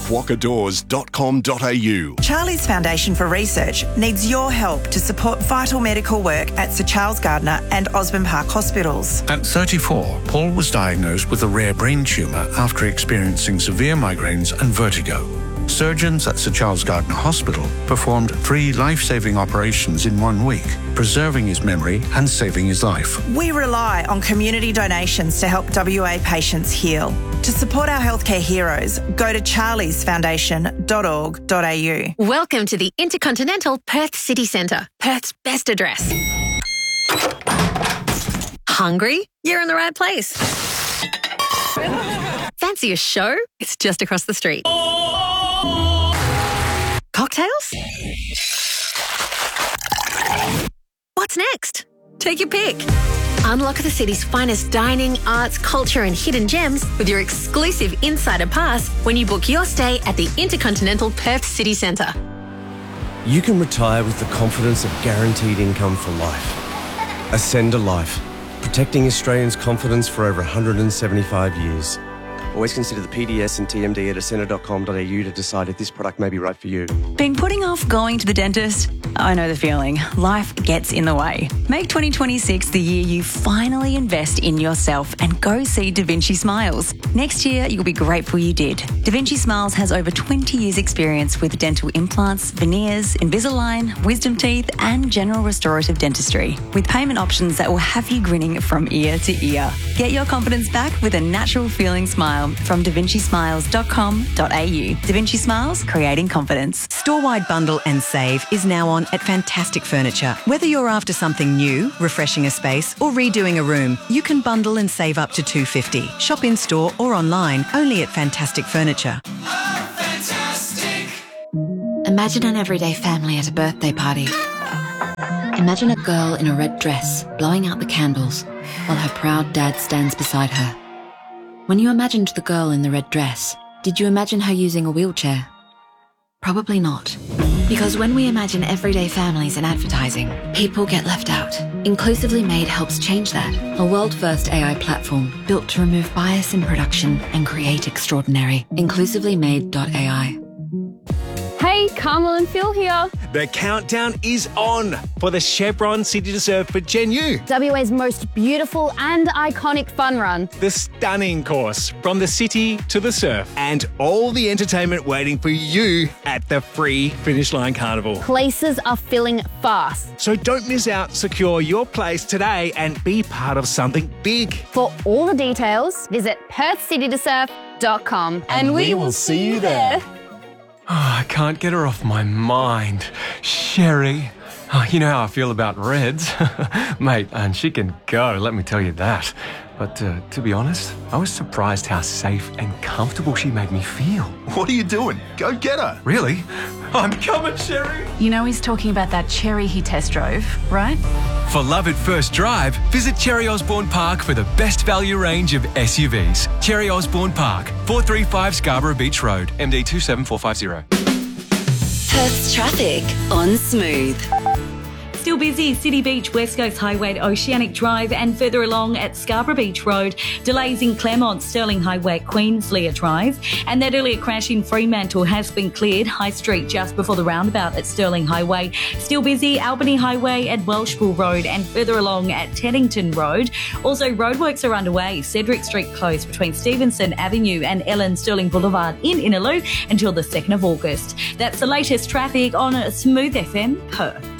wakadoors.com.au. Charlie's Foundation for Research needs your help to support vital medical work at Sir Charles Gardner and Osborne Park hospitals. At 34, Paul was diagnosed with a rare brain tumour after experiencing severe migraines and vertigo. Surgeons at Sir Charles Gardner Hospital performed 3 life-saving operations in 1 week, preserving his memory and saving his life. We rely on community donations to help WA patients heal. To support our healthcare heroes, go to charliesfoundation.org.au. Welcome to the Intercontinental Perth City Centre, Perth's best address. Hungry? You're in the right place. Fancy a show? It's just across the street. Cocktails? What's next? Take your pick. Unlock the city's finest dining, arts, culture and hidden gems with your exclusive Insider Pass when you book your stay at the Intercontinental Perth City Centre. You can retire with the confidence of guaranteed income for life. Ascend a Life, protecting Australians' confidence for over 175 years. Always consider the PDS and TMD at ascender.com.au to decide if this product may be right for you. Been putting off going to the dentist? I know the feeling. Life gets in the way. Make 2026 the year you finally invest in yourself and go see Da Vinci Smiles. Next year, you'll be grateful you did. Da Vinci Smiles has over 20 years' experience with dental implants, veneers, Invisalign, wisdom teeth and general restorative dentistry, with payment options that will have you grinning from ear to ear. Get your confidence back with a natural feeling smile from davincismiles.com.au. Da Vinci Smiles, creating confidence. Store-wide bundle and save is now on at Fantastic Furniture. Whether you're after something new, refreshing a space or redoing a room, you can bundle and save up to $250. Shop in store or online, only at Fantastic Furniture. Imagine an everyday family at a birthday party. Imagine a girl in a red dress blowing out the candles while her proud dad stands beside her. When you imagined the girl in the red dress, did you imagine her using a wheelchair? Probably not. Because when we imagine everyday families in advertising, people get left out. Inclusively Made helps change that. A world-first AI platform built to remove bias in production and create extraordinary. Inclusivelymade.ai. Hey, Carmel and Phil here. The countdown is on for the Chevron City to Surf for Gen U. WA's most beautiful and iconic fun run. The stunning course from the city to the surf and all the entertainment waiting for you at the free Finish Line Carnival. Places are filling fast. So don't miss out. Secure your place today and be part of something big. For all the details, visit perthcitytosurf.com and we will see you there. Oh, I can't get her off my mind. Sherry. Oh, you know how I feel about Reds. Mate, and she can go, let me tell you that. But to be honest, I was surprised how safe and comfortable she made me feel. What are you doing? Go get her. Really? I'm coming, Sherry. You know he's talking about that Cherry he test drove, right? For love at first drive, visit Cherry Osborne Park for the best value range of SUVs. Cherry Osborne Park, 435 Scarborough Beach Road, MD 27450. Perth's traffic on Smooth. Still busy, City Beach, West Coast Highway to Oceanic Drive and further along at Scarborough Beach Road. Delays in Claremont, Stirling Highway, Queenslear Drive. And that earlier crash in Fremantle has been cleared. High Street just before the roundabout at Stirling Highway. Still busy, Albany Highway at Welshpool Road and further along at Teddington Road. Also, roadworks are underway. Cedric Street closed between Stevenson Avenue and Ellen Stirling Boulevard in Innaloo until the 2nd of August. That's the latest traffic on Smooth FM Perth.